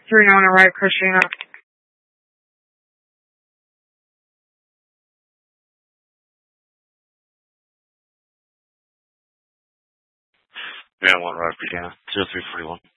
3 on the right, Christina. Man, 1 right, Virginia. 0341.